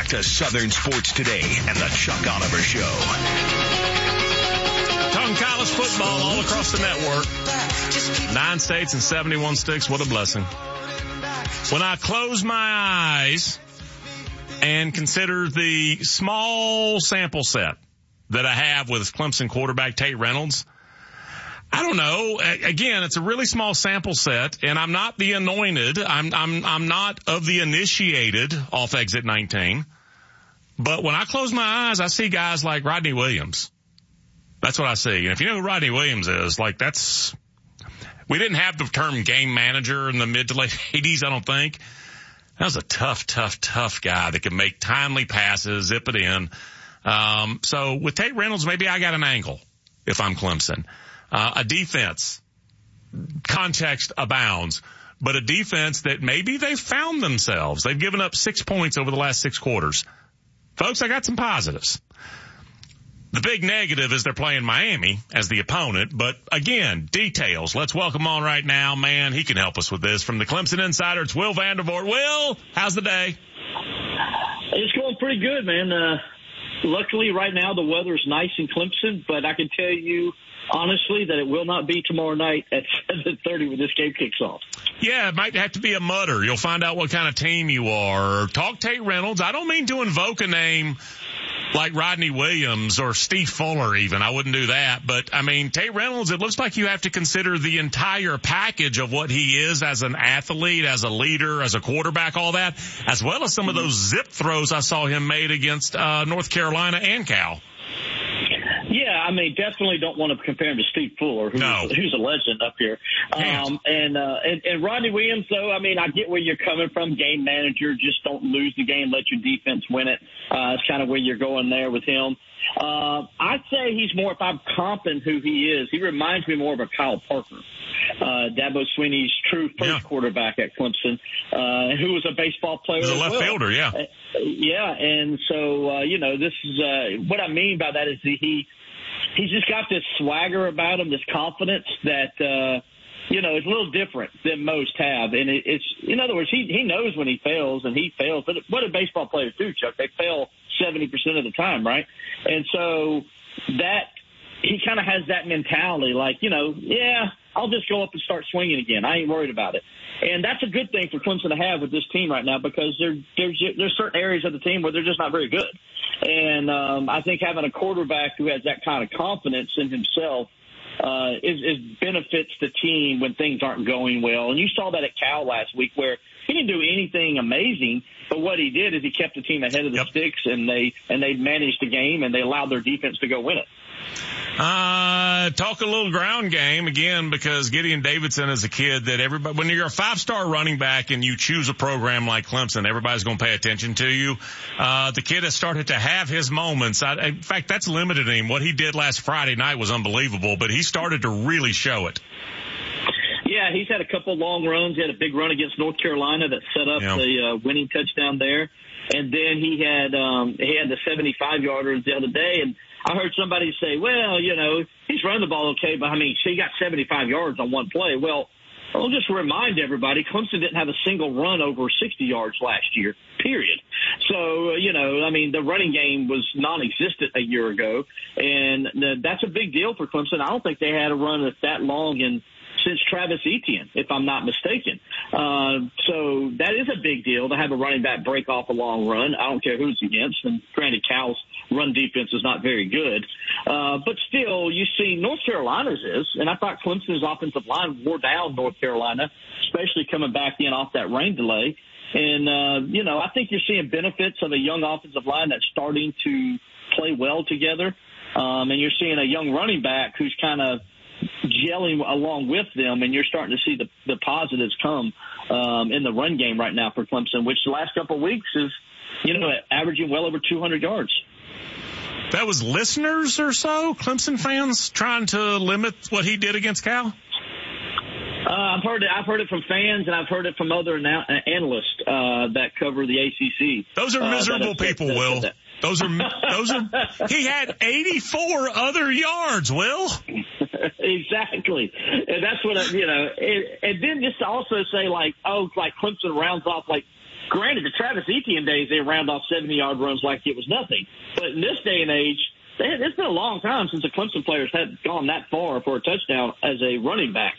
back to Southern Sports Today and the Chuck Oliver Show. Talking college football all across the network. 9 states and 71 sticks. What a blessing. When I close my eyes and consider the small sample set that I have with Clemson quarterback Tate Reynolds, I don't know. Again, it's a really small sample set, and I'm not the anointed. I'm not of the initiated off exit 19. But when I close my eyes, I see guys like Rodney Williams. That's what I see. And if you know who Rodney Williams is, we didn't have the term game manager in the mid to late 80s, I don't think. That was a tough guy that could make timely passes, zip it in. So with Tate Reynolds, maybe I got an angle if I'm Clemson. A defense, context abounds, but a defense that maybe they've found themselves. They've given up 6 points over the last 6 quarters. Folks, I got some positives. The big negative is they're playing Miami as the opponent, but again, details. Let's welcome on right now, man, he can help us with this. From the Clemson Insider, it's Will Vandervoort. Will, how's the day? It's going pretty good, man. Luckily, right now, the weather's nice in Clemson, but I can tell you, honestly, that it will not be tomorrow night at 7:30 when this game kicks off. Yeah, it might have to be a mutter. You'll find out what kind of team you are. Talk Tate Reynolds. I don't mean to invoke a name like Rodney Williams or Steve Fuller even. I wouldn't do that. But, I mean, Tate Reynolds, it looks like you have to consider the entire package of what he is as an athlete, as a leader, as a quarterback, all that, as well as some of those zip throws I saw him made against North Carolina and Cal. Yeah, I mean, definitely don't want to compare him to Steve Fuller, who's a legend up here. And Rodney Williams, though, I mean, I get where you're coming from. Game manager, just don't lose the game, let your defense win it. It's kind of where you're going there with him. I'd say he's more, if I'm comping who he is, he reminds me more of a Kyle Parker, Dabo Swinney's true first quarterback at Clemson, who was a baseball player as well. He's a left fielder, yeah. Yeah, and so, this is what I mean by that is he's just got this swagger about him, this confidence that, it's a little different than most have. And it's, in other words, he knows when he fails, and he fails. But what do baseball players do, Chuck? They fail 70% of the time, right? And so that he kind of has that mentality, like, I'll just go up and start swinging again. I ain't worried about it. And that's a good thing for Clemson to have with this team right now, because there's certain areas of the team where they're just not very good. And I think having a quarterback who has that kind of confidence in himself is benefits the team when things aren't going well. And you saw that at Cal last week, where he didn't do anything amazing, but what he did is he kept the team ahead of the sticks, and they managed the game, and they allowed their defense to go win it. Talk a little ground game again, because Gideon Davidson is a kid that everybody, when you're a 5-star running back and you choose a program like Clemson, everybody's going to pay attention to you. The kid has started to have his moments. In fact, that's limited him. What he did last Friday night was unbelievable, but he started to really show it. Yeah, he's had a couple long runs. He had a big run against North Carolina that set up the winning touchdown there. And then he had the 75-yarder the other day, and I heard somebody say, well, he's running the ball okay, but, he got 75 yards on one play. Well, I'll just remind everybody, Clemson didn't have a single run over 60 yards last year, period. So, the running game was non-existent a year ago, and that's a big deal for Clemson. I don't think they had a run that's that long since Travis Etienne, if I'm not mistaken. So that is a big deal to have a running back break off a long run. I don't care who's against. And granted, Cal's run defense is not very good. But still, you see North Carolina's is, and I thought Clemson's offensive line wore down North Carolina, especially coming back in off that rain delay. And, I think you're seeing benefits of a young offensive line that's starting to play well together. And you're seeing a young running back who's kind of gelling along with them, and you're starting to see the positives come in the run game right now for Clemson, which the last couple of weeks is, averaging well over 200 yards. That was listeners or so, Clemson fans, trying to limit what he did against Cal? I've heard it from fans, and I've heard it from other analysts that cover the ACC. Those are miserable people, Will. Those are, he had 84 other yards, Will. Exactly. And that's what, and then just to also say, like Clemson rounds off, Granted, the Travis Etienne days, they round off 70-yard runs like it was nothing. But in this day and age, it's been a long time since the Clemson players had gone that far for a touchdown as a running back.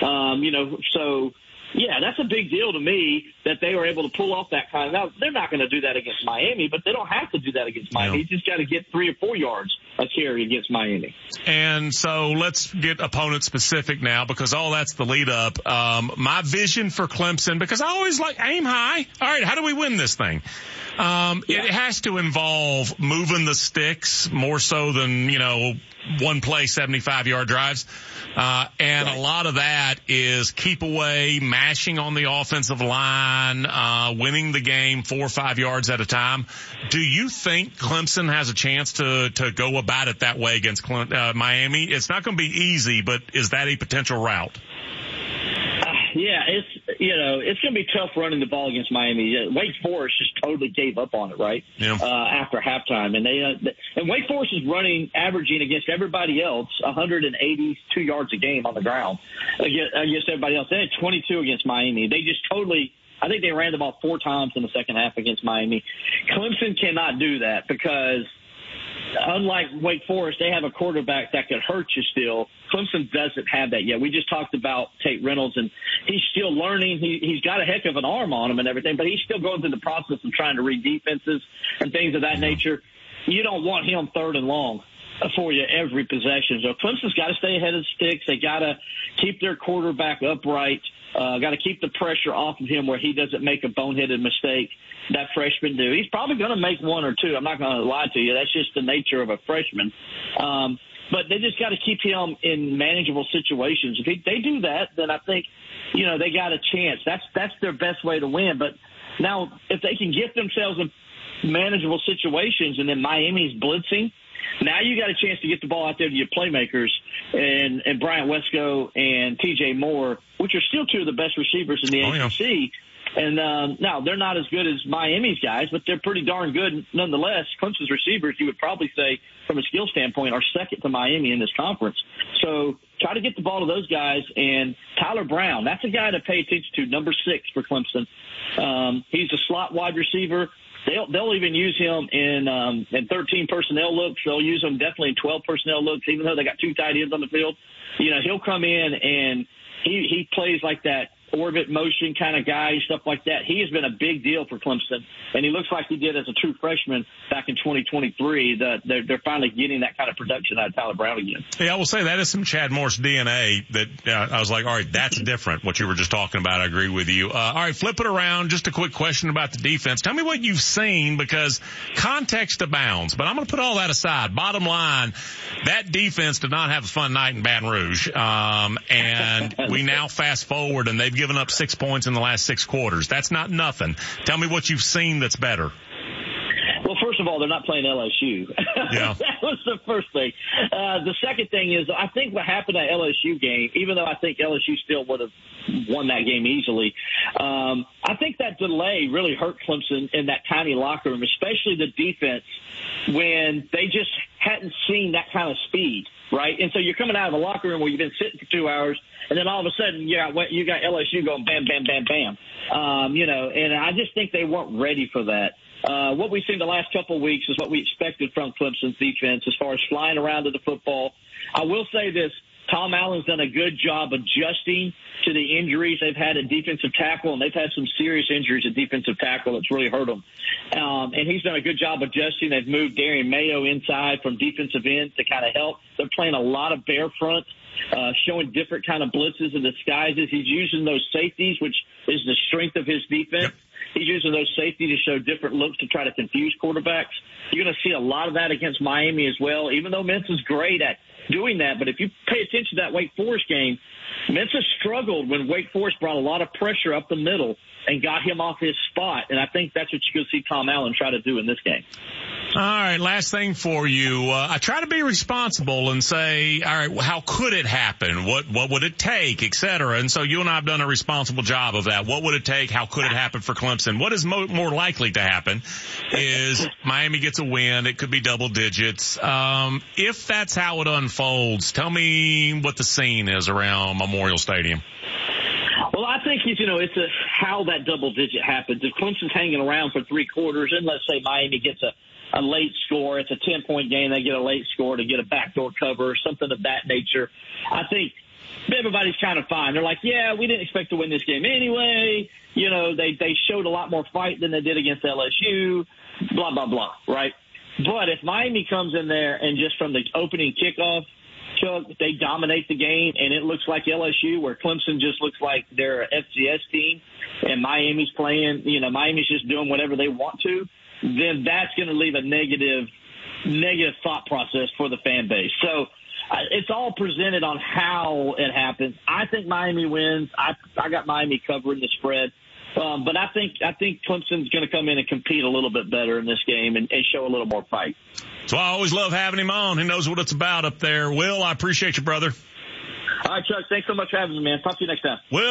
So, yeah, that's a big deal to me that they were able to pull off that kind of. Now, they're not going to do that against Miami, but they don't have to do that against Miami. You just got to get 3 or 4 yards a carry against Miami. And so let's get opponent specific now, because all that's the lead up. My vision for Clemson, because I always aim high. All right, how do we win this thing? It has to involve moving the sticks more so than, one play, 75-yard drives. And a lot of that is keep away, mashing on the offensive line, winning the game 4 or 5 yards at a time. Do you think Clemson has a chance to go about it that way against Miami? It's not going to be easy, but is that a potential route? Yeah, it's going to be tough running the ball against Miami. Wake Forest just totally gave up on it, right? Yeah. After halftime, and and Wake Forest is averaging against everybody else 182 yards a game on the ground against everybody else. They had 22 against Miami. They just totally. I think they ran the ball 4 times in the second half against Miami. Clemson cannot do that because, unlike Wake Forest, they have a quarterback that could hurt you still. Clemson doesn't have that yet. We just talked about Tate Reynolds, and he's still learning. He's got a heck of an arm on him and everything, but he's still going through the process of trying to read defenses and things of that nature. You don't want him 3rd and long for you every possession. So Clemson's got to stay ahead of the sticks. They got to keep their quarterback upright. Got to keep the pressure off of him where he doesn't make a boneheaded mistake. That freshman do. He's probably going to make 1 or 2. I'm not going to lie to you. That's just the nature of a freshman. But they just got to keep him in manageable situations. If they do that, then I think, they got a chance. That's their best way to win. But now, if they can get themselves in manageable situations and then Miami's blitzing, now you got a chance to get the ball out there to your playmakers and Bryant Wesco and T.J. Moore, which are still 2 of the best receivers in the ACC. Yeah. And now they're not as good as Miami's guys, but they're pretty darn good nonetheless. Clemson's receivers, you would probably say, from a skill standpoint, are second to Miami in this conference. So try to get the ball to those guys. And Tyler Brown, that's a guy to pay attention to, number 6 for Clemson. He's a slot wide receiver. They'll even use him in 13 personnel looks. They'll use him definitely in 12 personnel looks, even though they got 2 tight ends on the field. He'll come in and he plays like that orbit motion kind of guy, stuff like that. He has been a big deal for Clemson, and he looks like he did as a true freshman back in 2023. They're finally getting that kind of production out of Tyler Brown again. Yeah, I will say that is some Chad Morris DNA that I was like, all right, that's different, what you were just talking about. I agree with you. All right, flip it around. Just a quick question about the defense. Tell me what you've seen, because context abounds, but I'm going to put all that aside. Bottom line, that defense did not have a fun night in Baton Rouge, and we now fast forward, and they've given up 6 points in the last 6 quarters. That's not nothing. Tell me what you've seen that's better. Well, first of all, they're not playing LSU. Yeah. That was the first thing. The second thing is, I think what happened at LSU game, even though I think LSU still would have won that game easily, I think that delay really hurt Clemson in that tiny locker room, especially the defense, when they just hadn't seen that kind of speed, right? And so you're coming out of a locker room where you've been sitting for 2 hours, and then all of a sudden, you got LSU going bam, bam, bam, bam. And I just think they weren't ready for that. What we've seen the last couple of weeks is what we expected from Clemson's defense as far as flying around to the football. I will say this. Tom Allen's done a good job adjusting to the injuries they've had at defensive tackle, and they've had some serious injuries at defensive tackle that's really hurt them. And he's done a good job adjusting. They've moved Darian Mayo inside from defensive end to kind of help. They're playing a lot of bare front, showing different kind of blitzes and disguises. He's using those safeties, which is the strength of his defense. Yep. He's using those safety to show different looks to try to confuse quarterbacks. You're going to see a lot of that against Miami as well, even though Memphis is great at doing that. But if you pay attention to that Wake Forest game, Memphis struggled when Wake Forest brought a lot of pressure up the middle and got him off his spot. And I think that's what you're going to see Tom Allen try to do in this game. All right, last thing for you. I try to be responsible and say, all right, how could it happen? What would it take, et cetera? And so you and I have done a responsible job of that. What would it take? How could it happen for Clemson? What is more likely to happen is Miami gets a win. It could be double digits. If that's how it unfolds, tell me what the scene is around Memorial Stadium. Well, I think it's how that double digit happens. If Clemson's hanging around for 3 quarters, and let's say Miami gets a late score, it's a 10-point game, they get a late score to get a backdoor cover or something of that nature, I think everybody's kind of fine. They're like, yeah, we didn't expect to win this game anyway. They showed a lot more fight than they did against LSU, blah, blah, blah, right? But if Miami comes in there and just from the opening kickoff, Chuck, they dominate the game, and it looks like LSU, where Clemson just looks like they're an FCS team, and Miami's playing, Miami's just doing whatever they want to, then that's going to leave a negative thought process for the fan base. So it's all presented on how it happens. I think Miami wins. I got Miami covering the spread. But I think Clemson's going to come in and compete a little bit better in this game and show a little more fight. So I always love having him on. He knows what it's about up there. Will, I appreciate you, brother. All right, Chuck. Thanks so much for having me, man. Talk to you next time. Will.